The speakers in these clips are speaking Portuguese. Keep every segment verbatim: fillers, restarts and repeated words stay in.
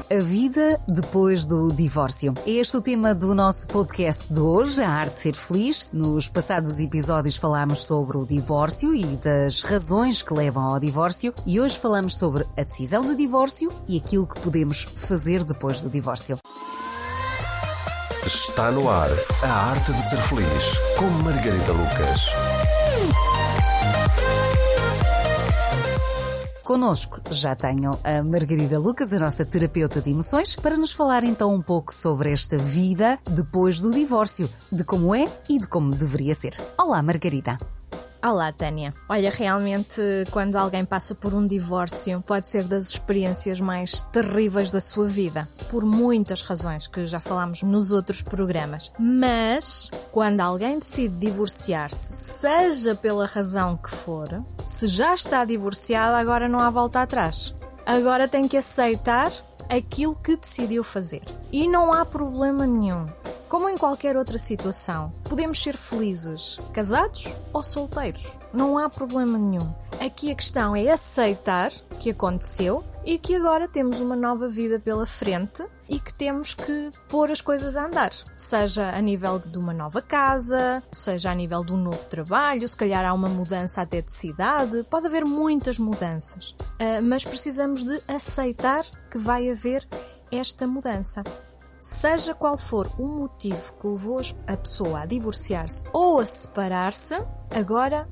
A vida depois do divórcio. É este o tema do nosso podcast de hoje, A Arte de Ser Feliz. Nos passados episódios falámos sobre o divórcio e das razões que levam ao divórcio e hoje falamos sobre a decisão do divórcio e aquilo que podemos fazer depois do divórcio. Está no ar A Arte de Ser Feliz, com Margarida Lucas. Connosco já tenho a Margarida Lucas, a nossa terapeuta de emoções, para nos falar então um pouco sobre esta vida depois do divórcio, de como é e de como deveria ser. Olá, Margarida. Olá, Tânia. Olha, realmente, quando alguém passa por um divórcio, pode ser das experiências mais terríveis da sua vida, por muitas razões que já falámos nos outros programas. Mas, quando alguém decide divorciar-se, seja pela razão que for, se já está divorciada, agora não há volta atrás. Agora tem que aceitar aquilo que decidiu fazer. E não há problema nenhum. Como em qualquer outra situação, podemos ser felizes, casados ou solteiros. Não há problema nenhum. Aqui a questão é aceitar que aconteceu e que agora temos uma nova vida pela frente e que temos que pôr as coisas a andar. Seja a nível de uma nova casa, seja a nível de um novo trabalho, se calhar há uma mudança até de cidade, pode haver muitas mudanças. Mas precisamos de aceitar que vai haver esta mudança. Seja qual for o motivo que levou a pessoa a divorciar-se ou a separar-se, agora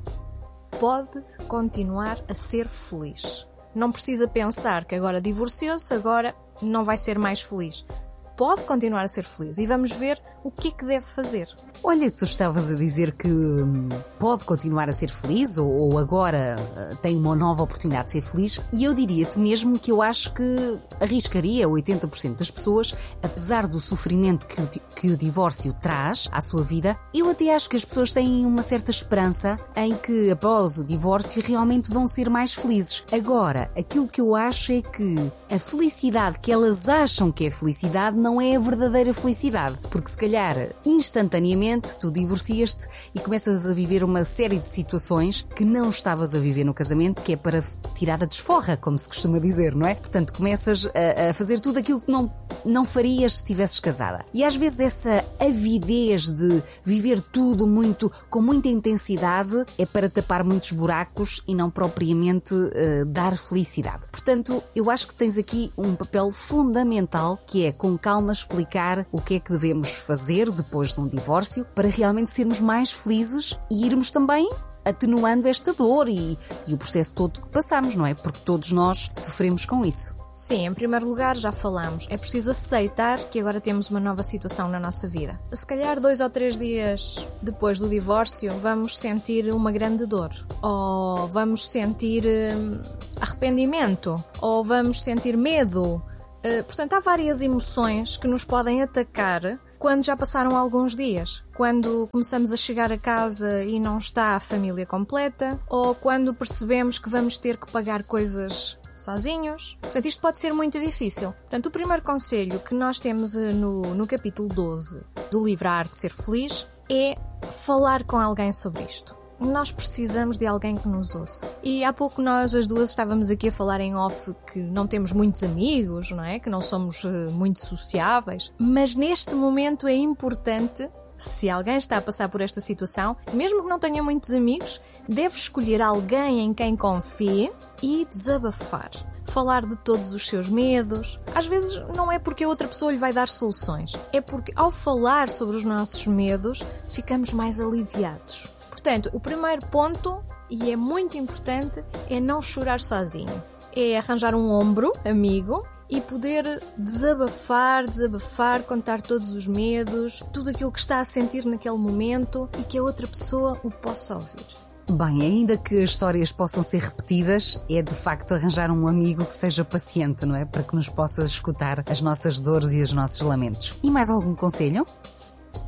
pode continuar a ser feliz. Não precisa pensar que agora divorciou-se, agora não vai ser mais feliz. Pode continuar a ser feliz e vamos ver o que é que deve fazer. Olha, tu estavas a dizer que hum, pode continuar a ser feliz ou, ou agora uh, tem uma nova oportunidade de ser feliz e eu diria-te mesmo que eu acho que arriscaria oitenta por cento das pessoas, apesar do sofrimento que o, que o divórcio traz à sua vida, eu até acho que as pessoas têm uma certa esperança em que após o divórcio realmente vão ser mais felizes. Agora, aquilo que eu acho é que a felicidade que elas acham que é felicidade não é a verdadeira felicidade, porque se calhar instantaneamente tu divorcias-te e começas a viver uma série de situações que não estavas a viver no casamento, que é para tirar a desforra, como se costuma dizer, não é? Portanto, começas a, a fazer tudo aquilo que não, não farias se estivesses casada. E às vezes essa avidez de viver tudo muito, com muita intensidade é para tapar muitos buracos e não propriamente uh, dar felicidade. Portanto, eu acho que tens aqui um papel fundamental, que é com calma explicar o que é que devemos fazer depois de um divórcio para realmente sermos mais felizes e irmos também atenuando esta dor e, e o processo todo que passamos, não é? Porque todos nós sofremos com isso. Sim, em primeiro lugar já falamos, é preciso aceitar que agora temos uma nova situação na nossa vida. Se calhar dois ou três dias depois do divórcio vamos sentir uma grande dor, ou vamos sentir hum, arrependimento, ou vamos sentir medo. Uh, portanto, há várias emoções que nos podem atacar quando já passaram alguns dias. Quando começamos a chegar a casa e não está a família completa, ou quando percebemos que vamos ter que pagar coisas sozinhos. Portanto, isto pode ser muito difícil. Portanto, o primeiro conselho que nós temos no, no capítulo doze do livro A Arte de Ser Feliz é falar com alguém sobre isto. Nós precisamos de alguém que nos ouça. E há pouco nós as duas estávamos aqui a falar em off que não temos muitos amigos, não é? Que não somos uh, muito sociáveis. Mas neste momento é importante, se alguém está a passar por esta situação, mesmo que não tenha muitos amigos, deve escolher alguém em quem confie e desabafar. Falar de todos os seus medos. Às vezes não é porque a outra pessoa lhe vai dar soluções, é porque ao falar sobre os nossos medos ficamos mais aliviados. Portanto, o primeiro ponto, e é muito importante, é não chorar sozinho. É arranjar um ombro amigo e poder desabafar, desabafar, contar todos os medos, tudo aquilo que está a sentir naquele momento e que a outra pessoa o possa ouvir. Bem, ainda que as histórias possam ser repetidas, é de facto arranjar um amigo que seja paciente, não é? Para que nos possa escutar as nossas dores e os nossos lamentos. E mais algum conselho?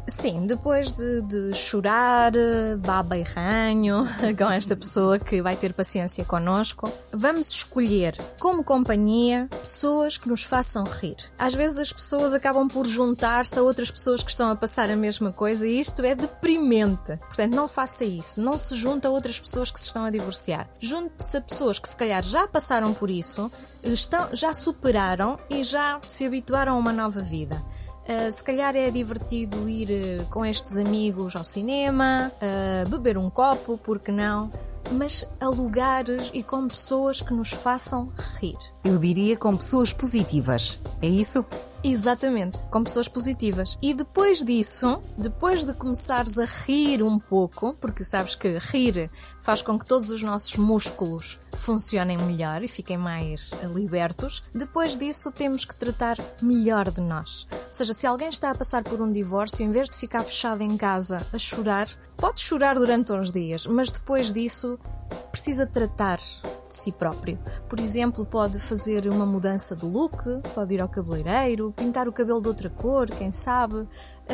Sim, depois de, de chorar, baba e ranho com esta pessoa que vai ter paciência connosco, vamos escolher como companhia pessoas que nos façam rir. Às vezes as pessoas acabam por juntar-se a outras pessoas que estão a passar a mesma coisa e isto é deprimente. Portanto, não faça isso. Não se junte a outras pessoas que se estão a divorciar. Junte-se a pessoas que se calhar já passaram por isso, estão, já superaram e já se habituaram a uma nova vida. Uh, se calhar é divertido ir uh, com estes amigos ao cinema, uh, beber um copo, porque não? Mas a lugares e com pessoas que nos façam rir. Eu diria com pessoas positivas, é isso? Exatamente, com pessoas positivas. E depois disso, depois de começares a rir um pouco, porque sabes que rir faz com que todos os nossos músculos funcionem melhor e fiquem mais libertos, depois disso temos que tratar melhor de nós. Ou seja, se alguém está a passar por um divórcio, em vez de ficar fechado em casa a chorar, pode chorar durante uns dias, mas depois disso precisa tratar de si próprio. Por exemplo, pode fazer uma mudança de look, pode ir ao cabeleireiro, pintar o cabelo de outra cor, quem sabe, uh,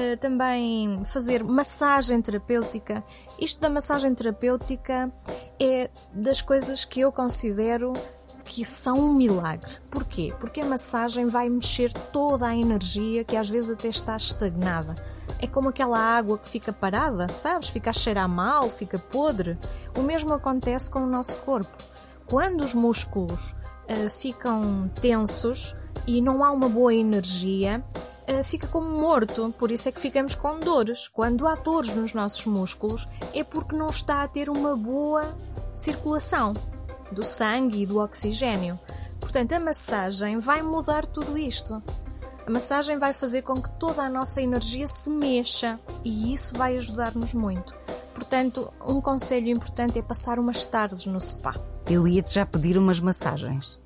também fazer massagem terapêutica. Isto da massagem terapêutica é das coisas que eu considero que são um milagre. Porquê? Porque a massagem vai mexer toda a energia que às vezes até está estagnada. É como aquela água que fica parada, sabes? Fica a cheirar mal, fica podre. O mesmo acontece com o nosso corpo. Quando os músculos uh, ficam tensos e não há uma boa energia, uh, fica como morto. Por isso é que ficamos com dores. Quando há dores nos nossos músculos, é porque não está a ter uma boa circulação do sangue e do oxigênio. Portanto, a massagem vai mudar tudo isto. A massagem vai fazer com que toda a nossa energia se mexa e isso vai ajudar-nos muito. Portanto, um conselho importante é passar umas tardes no spa. Eu ia-te já pedir umas massagens.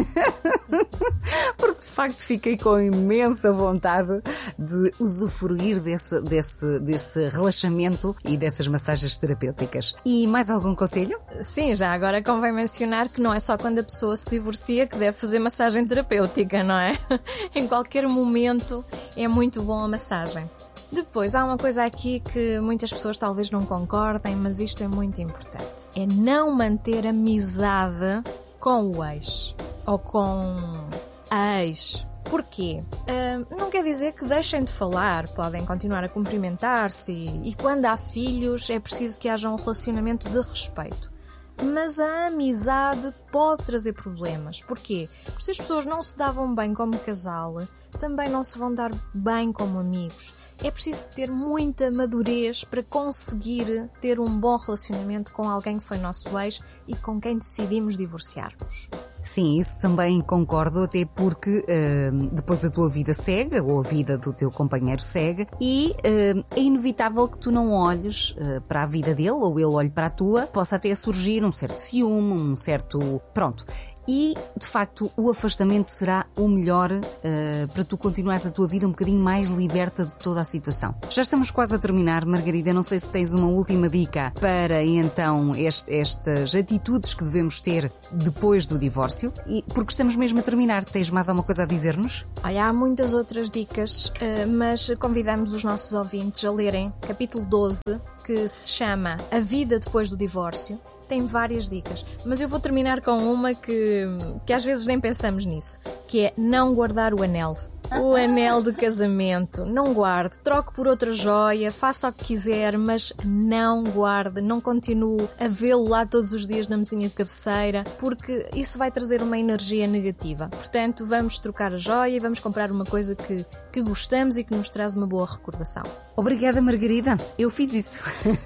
Porque de facto fiquei com imensa vontade de usufruir desse, desse, desse relaxamento e dessas massagens terapêuticas. E mais algum conselho? Sim, já agora convém mencionar que não é só quando a pessoa se divorcia que deve fazer massagem terapêutica, não é? Em qualquer momento é muito bom a massagem. Depois, há uma coisa aqui que muitas pessoas talvez não concordem, mas isto é muito importante. É não manter amizade com o ex ou com a ex. Porquê? Uh, não quer dizer que deixem de falar, podem continuar a cumprimentar-se e, e quando há filhos é preciso que haja um relacionamento de respeito. Mas a amizade pode trazer problemas. Porquê? Porque se as pessoas não se davam bem como casal, também não se vão dar bem como amigos. É preciso ter muita madurez para conseguir ter um bom relacionamento com alguém que foi nosso ex e com quem decidimos divorciar-nos. Sim, isso também concordo, até porque uh, depois a tua vida segue, ou a vida do teu companheiro segue, e uh, é inevitável que tu não olhes uh, para a vida dele, ou ele olhe para a tua, possa até surgir um certo ciúme, um certo... pronto. E, de facto, o afastamento será o melhor uh, para tu continuares a tua vida um bocadinho mais liberta de toda a situação. Já estamos quase a terminar, Margarida. Não sei se tens uma última dica para, então, este, estas atitudes que devemos ter depois do divórcio. E, porque estamos mesmo a terminar. Tens mais alguma coisa a dizer-nos? Olha, há muitas outras dicas, uh, mas convidamos os nossos ouvintes a lerem capítulo doze, que se chama A Vida Depois do Divórcio. Tem várias dicas, mas eu vou terminar com uma que, que às vezes nem pensamos nisso, que é não guardar o anel. O anel de casamento, não guarde, troque por outra joia, faça o que quiser, mas não guarde, não continue a vê-lo lá todos os dias na mesinha de cabeceira, porque isso vai trazer uma energia negativa. Portanto, vamos trocar a joia e vamos comprar uma coisa que, que gostamos e que nos traz uma boa recordação. Obrigada, Margarida. Eu fiz isso.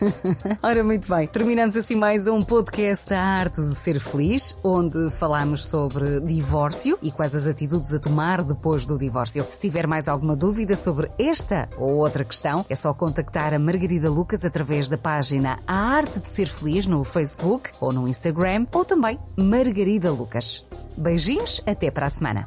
Ora, muito bem. Terminamos assim mais um podcast A Arte de Ser Feliz, onde falamos sobre divórcio e quais as atitudes a tomar depois do divórcio. Se tiver mais alguma dúvida sobre esta ou outra questão, é só contactar a Margarida Lucas através da página A Arte de Ser Feliz no Facebook ou no Instagram, ou também Margarida Lucas. Beijinhos, até para a semana.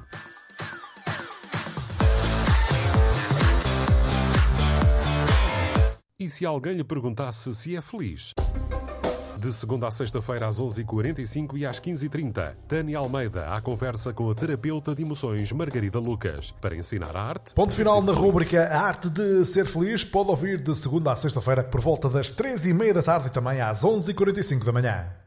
E se alguém lhe perguntasse se é feliz? De segunda a sexta-feira às onze e quarenta e cinco e às quinze e trinta. Tânia Almeida à conversa com a terapeuta de emoções Margarida Lucas para ensinar a arte. Ponto final na rúbrica A Arte de Ser Feliz. Pode ouvir de segunda a sexta-feira por volta das três e meia da tarde e também às onze e quarenta e cinco da manhã.